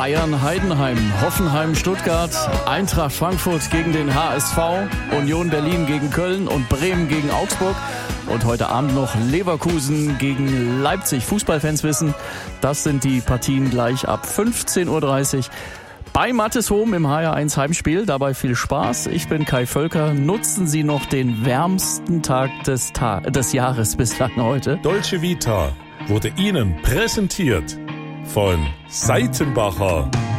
Bayern Heidenheim, Hoffenheim Stuttgart, Eintracht Frankfurt gegen den HSV, Union Berlin gegen Köln und Bremen gegen Augsburg. Und heute Abend noch Leverkusen gegen Leipzig. Fußballfans wissen, das sind die Partien gleich ab 15.30 Uhr. Bei Mattes Home im HR1 Heimspiel. Dabei viel Spaß. Ich bin Kai Völker. Nutzen Sie noch den wärmsten Tag des Jahres bislang heute. Dolce Vita wurde Ihnen präsentiert von Seitenbacher.